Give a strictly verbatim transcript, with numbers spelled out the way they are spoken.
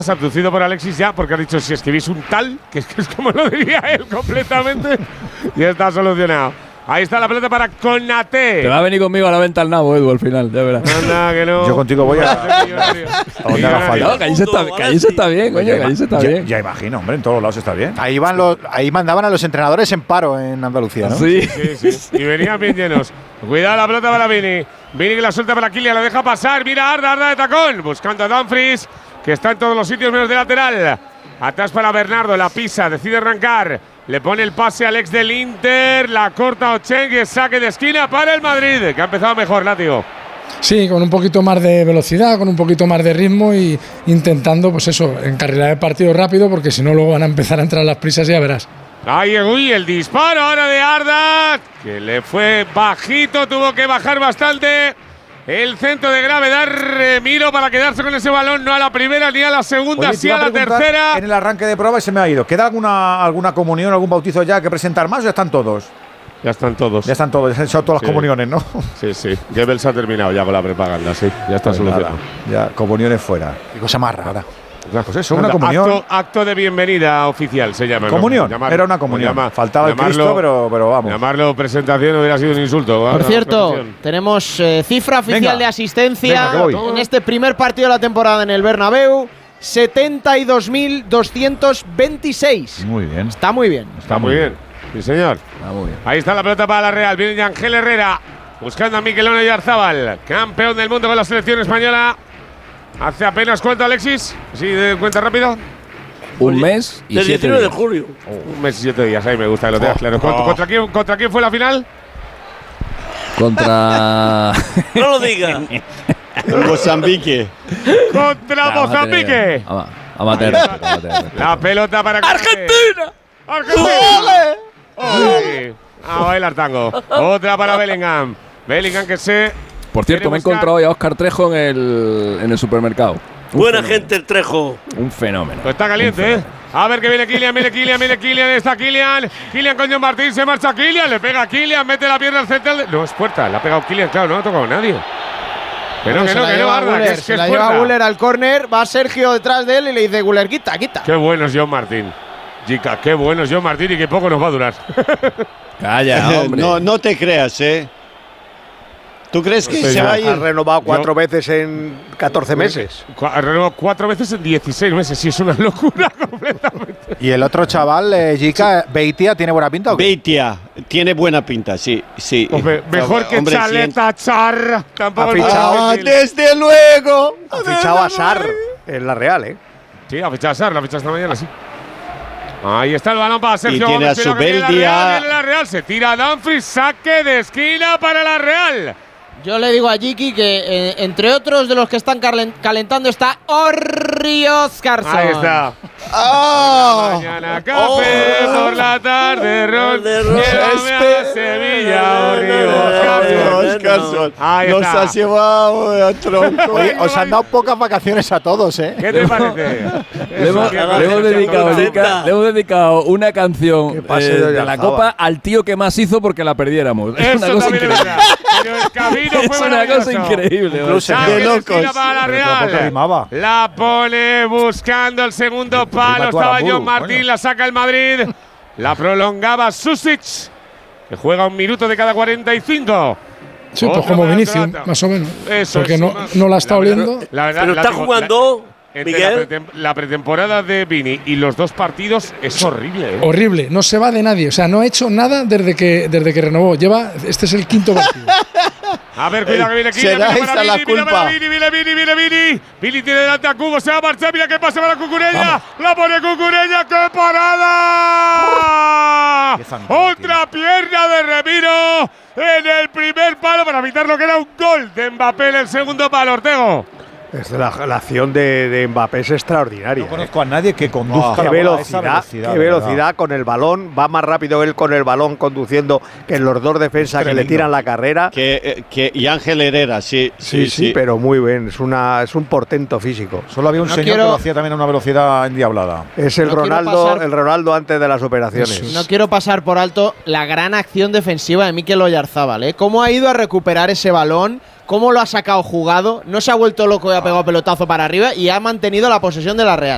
abducido por Alexis ya, porque ha dicho si escribís un tal, que es, que es como lo diría él completamente, y está solucionado. Ahí está la pelota para Konaté. Te va a venir conmigo a la venta al nabo, Edu, al final, ya verás. Anda, que no. Yo contigo voy a… a donde haga falta. No, que allí se está, que allí se está bien, coño, que allí se está ya, bien. Ya imagino, hombre, en todos lados está bien. Ahí, van los, ahí mandaban a los entrenadores en paro en Andalucía, ¿no? Sí. Sí, sí. Y venían bien llenos. Cuidado la pelota para Vini. Vini que la suelta para Kylian, la deja pasar. Mira Arda, Arda de tacón. Buscando a Dumfries, que está en todos los sitios menos de lateral. Atrás para Bernardo, la pisa, decide arrancar. Le pone el pase al ex del Inter, la corta Ocheng, saque de esquina para el Madrid, que ha empezado mejor, Látigo. Sí, con un poquito más de velocidad, con un poquito más de ritmo y intentando, pues eso, encarrilar el partido rápido, porque si no luego van a empezar a entrar las prisas y ya verás. Ahí, uy, el disparo ahora de Arda, que le fue bajito, tuvo que bajar bastante. El centro de gravedad, Remiro, para quedarse con ese balón, no a la primera ni a la segunda, Oye, sí a la tercera. En el arranque de prueba y se me ha ido. ¿Queda alguna, alguna comunión, algún bautizo ya que presentar más o ya están todos? Ya están todos. Ya están todos, ya se han hecho todas Sí. las comuniones, ¿no? Sí, sí. Goebbels ha terminado ya con la propaganda, sí. Ya está Pues solucionado. nada, ya, comuniones fuera. Qué cosa más rara. Pues eso, una comunión. Acto, acto de bienvenida oficial se llama. ¿no? Comunión, Llamar- era una comunión. llama- Faltaba el llamarlo- Cristo, pero, pero vamos. Llamarlo presentación hubiera sido un insulto. Por Una cierto, presentación. tenemos eh, cifra oficial Venga. de asistencia Venga, que voy. en este primer partido de la temporada en el Bernabéu. setenta y dos mil doscientos veintiséis. Muy bien. Está muy bien. Está muy bien. Sí, señor. Ah, muy bien. Ahí está la pelota para la Real. Viene Ángel Herrera buscando a Mikel Oyarzabal, campeón del mundo con la selección española. Hace apenas, ¿cuánto, Alexis? Sí, de cuenta rápido. Un mes y Del siete diecinueve de días. julio. Un mes y siete días. Ahí me gusta que lo tengas claro. ¿Contra, contra quién, ¿Contra quién fue la final? Contra… No lo digas. Mozambique. Contra Mozambique. Ama- Amateur, amateur. La pelota para ¡Argentina! ¡Argentina! ¡Ole! A bailar tango. Otra para Bellingham. Bellingham que se… Por cierto, me he buscar- encontrado hoy a Óscar Trejo en el, en el supermercado. Un Buena fenómeno. gente el Trejo. Un fenómeno. Pues está caliente, ¿eh? A ver que viene Kylian, viene Kylian, viene Kylian, está Kylian. Kylian con John Martín, se marcha Kylian, le pega a Kylian, mete la pierna al central. de- No, es puerta, le ha pegado Kylian, claro, no ha tocado nadie. Pero Bueno, que se no, la que no, lleva Arda, Güler, que es, que se es la lleva puerta. Güler al córner, va Sergio detrás de él y le dice Güler, quita, quita. Qué bueno es John Martín. Chica, qué bueno es John Martín y qué poco nos va a durar. Calla, hombre. No, no te creas, ¿eh? ¿Tú crees que Sí, se ya. va a ir? Ha renovado cuatro Yo- veces en catorce meses. Cu- ha renovado cuatro veces en dieciséis meses, sí, es una locura completamente. Y el otro chaval, eh, Jica, Beitia, ¿tiene buena pinta o qué? Beitia, tiene buena pinta, sí, sí. Hombre, mejor que Hombre, Chaleta Char. Tampoco Ha es fichado- muy Ah, difícil. desde luego. Ha fichado a Sar en la Real, ¿eh? Sí, ha fichado a Sar, la ha fichado esta mañana, sí. Ahí está el balón para Sergio tiene Gómez, a pero que viene la Zubeldia. Real, viene la Real, se tira Dumfries, saque de esquina para la Real. Yo le digo a Jiki que eh, entre otros de los que están calen- calentando está Orri Oscarsson. Ahí está. ¡Ah! Mañana café, por la tarde ron. De ron. Llévame a Sevilla, Orri Oscarsson. Oscarsson, Ahí nos está. has llevado a tronco. Oye, os han dado pocas vacaciones a todos, ¿eh? ¿Qué te parece? Le hemos, Eso, le hemos que- dedicado, contenta. Jica, le hemos dedicado una canción Qué pase eh, de de la Oyarzabal. Copa al tío que más hizo porque la perdiéramos. Es Eso una cosa también es increíble. verdad. Pero el camino fue Es una maravilloso. cosa increíble. Incluso ¿verdad? Saque de de locos. esquina para la Pero tampoco Real. rimaba. La pone buscando el segundo palo. tú a Estaba Aramburu, John Martín, coño. la saca el Madrid. La prolongaba Susic, que juega un minuto de cada cuarenta y cinco. Sí, Otro pues como para Vinicius, Atalanta. más o menos. Eso Porque es, no, más. no la está La verdad- oliendo. La verdad, Pero la está tengo- jugando, la- entre la, Miguel. pretem- la pretemporada de Vini y los dos partidos es horrible. ¿eh? Horrible, no se va de nadie. O sea, no ha hecho nada desde que, desde que renovó. Lleva, este es el quinto partido. A ver, cuidado que viene Kylian. será viene para esta la Vini, viene culpa. para Vini, viene Vini, viene Vini. Vini tiene delante a Cubo, se va a marchar. Mira qué pasa para Cucurella. La pone Cucurella, ¡qué parada! Qué zancote. Otra pierna de Remiro en el primer palo para evitar lo que era un gol de Mbappé en el segundo palo, Ortego. Es la, la acción de, de Mbappé es extraordinaria. No ¿eh? conozco a nadie que conduzca Qué la bola a esa velocidad, velocidad. qué de verdad. velocidad con el balón. Va más rápido él con el balón conduciendo que los dos defensas que le Tremendo. tiran la carrera. Que, eh, que, y Ángel Herrera, sí, Sí, sí, pero muy bien. Es, una, es un portento físico. Solo había un No señor quiero- que lo hacía también a una velocidad endiablada. Es el No quiero Ronaldo, pasar- el Ronaldo antes de las operaciones. No quiero pasar por alto la gran acción defensiva de Mikel Oyarzabal, ¿eh? Cómo ha ido a recuperar ese balón, cómo lo ha sacado jugado, no se ha vuelto loco y ha pegado pelotazo para arriba y ha mantenido la posesión de la Real.